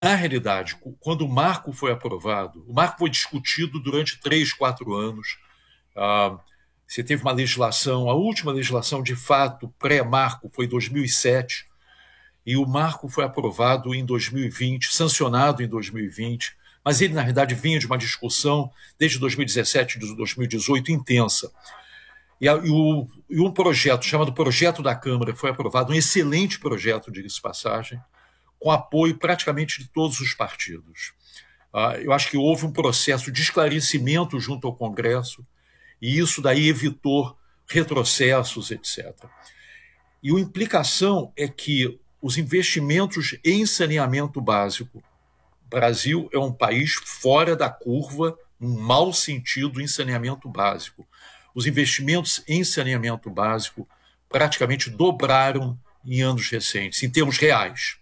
Na realidade, quando o marco foi aprovado, o marco foi discutido durante 3, 4 anos. Ah, Você teve uma legislação, a última legislação de fato pré-marco foi em 2007, e o marco foi aprovado em 2020, sancionado em 2020, mas ele, na verdade, vinha de uma discussão desde 2017 e 2018 intensa. E um projeto chamado Projeto da Câmara foi aprovado, um excelente projeto, diga-se de passagem, com apoio praticamente de todos os partidos. Eu acho que houve um processo de esclarecimento junto ao Congresso, e isso daí evitou retrocessos, etc. E a implicação é que os investimentos em saneamento básico, o Brasil é um país fora da curva, num mau sentido, em saneamento básico. Os investimentos em saneamento básico praticamente dobraram em anos recentes, em termos reais.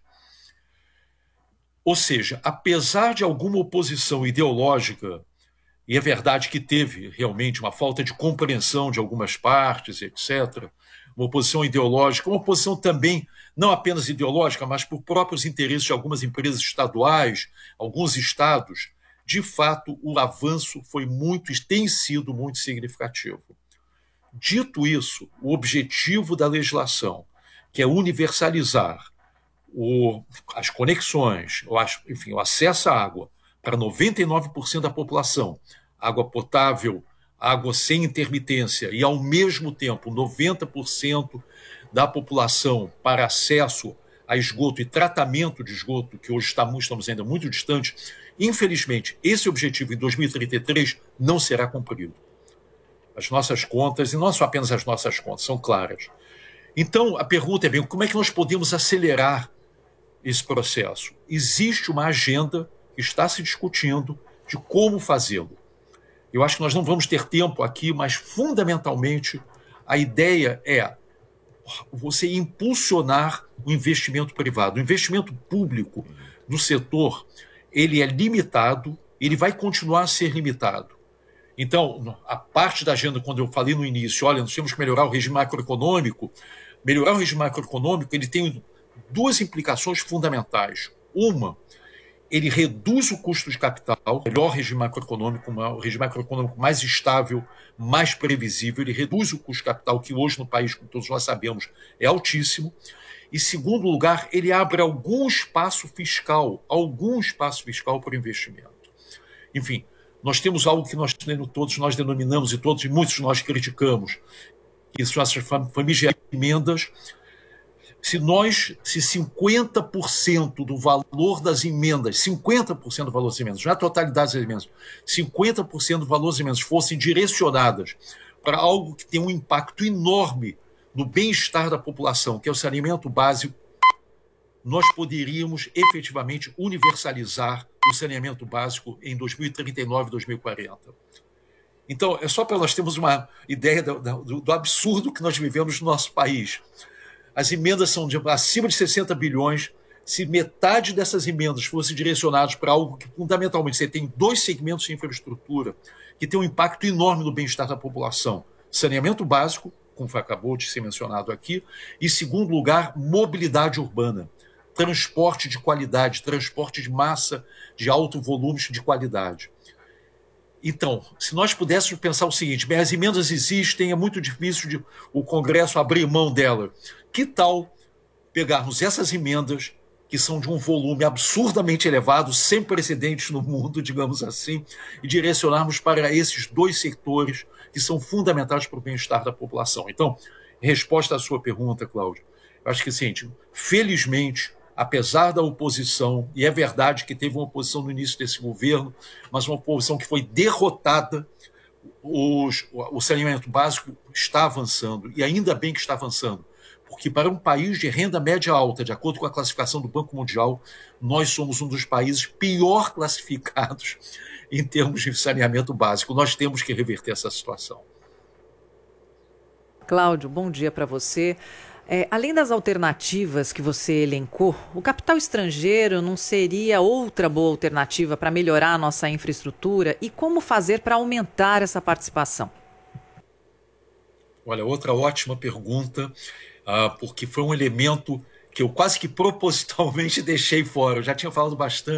Ou seja, apesar de alguma oposição ideológica, e é verdade que teve realmente uma falta de compreensão de algumas partes, etc., uma oposição ideológica, uma oposição também não apenas ideológica, mas por próprios interesses de algumas empresas estaduais, alguns estados, de fato, o avanço foi muito, tem sido muito significativo. Dito isso, o objetivo da legislação, que é universalizar as conexões, enfim, o acesso à água para 99% da população, água potável, água sem intermitência, e ao mesmo tempo 90% da população para acesso a esgoto e tratamento de esgoto, que hoje estamos ainda muito distantes, infelizmente, esse objetivo em 2033 não será cumprido. As nossas contas, e não só apenas as nossas contas, são claras. Então, a pergunta é bem, como é que nós podemos acelerar esse processo? Existe uma agenda que está se discutindo de como fazê-lo. Eu acho que nós não vamos ter tempo aqui, mas fundamentalmente a ideia é você impulsionar o investimento privado. O investimento público no setor, ele é limitado, ele vai continuar a ser limitado. Então, a parte da agenda, quando eu falei no início, olha, nós temos que melhorar o regime macroeconômico, ele tem duas implicações fundamentais. Uma, ele reduz o custo de capital, melhor regime macroeconômico, o regime macroeconômico mais estável, mais previsível, ele reduz o custo de capital, que hoje no país, como todos nós sabemos, é altíssimo. E, segundo lugar, ele abre algum espaço fiscal para o investimento. Enfim, nós temos algo que todos nós denominamos, e muitos de nós criticamos, que são essas famílias emendas. Se 50% do valor das emendas, 50% do valor das emendas, não é a totalidade das emendas, 50% do valor das emendas fossem direcionadas para algo que tem um impacto enorme no bem-estar da população, que é o saneamento básico, nós poderíamos efetivamente universalizar o saneamento básico em 2039, 2040. Então, é só para nós termos uma ideia do absurdo que nós vivemos no nosso país. As emendas são acima de 60 bilhões. Se metade dessas emendas fossem direcionadas para algo que, fundamentalmente, você tem dois segmentos de infraestrutura que tem um impacto enorme no bem-estar da população. Saneamento básico, como acabou de ser mencionado aqui, e, segundo lugar, mobilidade urbana. Transporte de qualidade, transporte de massa, de alto volume de qualidade. Então, se nós pudéssemos pensar o seguinte, bem, as emendas existem, é muito difícil o Congresso abrir mão dela. Que tal pegarmos essas emendas, que são de um volume absurdamente elevado, sem precedentes no mundo, digamos assim, e direcionarmos para esses dois setores que são fundamentais para o bem-estar da população? Então, em resposta à sua pergunta, Cláudio, eu acho que, assim, felizmente, apesar da oposição, e é verdade que teve uma oposição no início desse governo, mas uma oposição que foi derrotada, o saneamento básico está avançando, e ainda bem que está avançando, porque para um país de renda média alta, de acordo com a classificação do Banco Mundial, nós somos um dos países pior classificados em termos de saneamento básico. Nós temos que reverter essa situação. Cláudio, bom dia para você. Além das alternativas que você elencou, o capital estrangeiro não seria outra boa alternativa para melhorar a nossa infraestrutura? E como fazer para aumentar essa participação? Olha, outra ótima pergunta, porque foi um elemento que eu quase que propositalmente deixei fora. Eu já tinha falado bastante